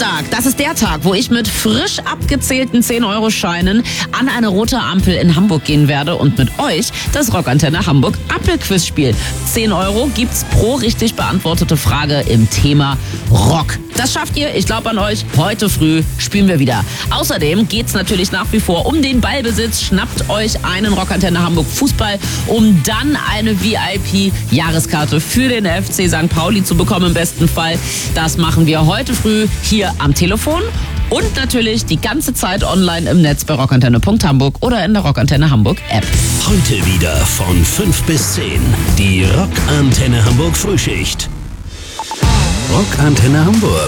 Samstag, das ist der Tag, wo ich mit frisch abgezählten 10-Euro-Scheinen an eine rote Ampel in Hamburg gehen werde und mit euch das Rockantenne Hamburg Ampelquiz spiele. 10 Euro gibt's pro richtig beantwortete Frage im Thema Rock. Das schafft ihr, ich glaube an euch. Heute früh spielen wir wieder. Außerdem geht's natürlich nach wie vor um den Ballbesitz. Schnappt euch einen Rockantenne Hamburg Fußball, um dann eine VIP-Jahreskarte für den FC St. Pauli zu bekommen im besten Fall. Das machen wir heute früh hier am Telefon und natürlich die ganze Zeit online im Netz bei rockantenne.hamburg oder in der Rockantenne Hamburg App. Heute wieder von 5 bis 10. Die Rockantenne Hamburg Frühschicht. Rockantenne Hamburg.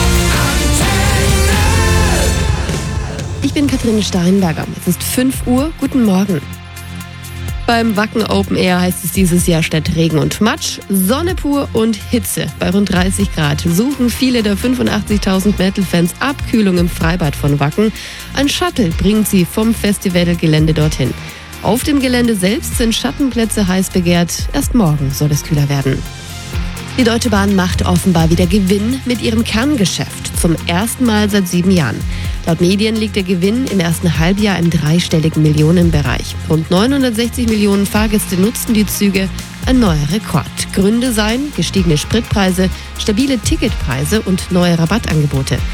Ich bin Katrin Steinberger. Es ist 5 Uhr. Guten Morgen. Beim Wacken Open Air heißt es dieses Jahr statt Regen und Matsch, Sonne pur und Hitze. Bei rund 30 Grad suchen viele der 85.000 Metal-Fans Abkühlung im Freibad von Wacken. Ein Shuttle bringt sie vom Festivalgelände dorthin. Auf dem Gelände selbst sind Schattenplätze heiß begehrt. Erst morgen soll es kühler werden. Die Deutsche Bahn macht offenbar wieder Gewinn mit ihrem Kerngeschäft. Zum ersten Mal seit 7 Jahren. Laut Medien liegt der Gewinn im ersten Halbjahr im dreistelligen Millionenbereich. Rund 960 Millionen Fahrgäste nutzten die Züge. Ein neuer Rekord. Gründe seien gestiegene Spritpreise, stabile Ticketpreise und neue Rabattangebote.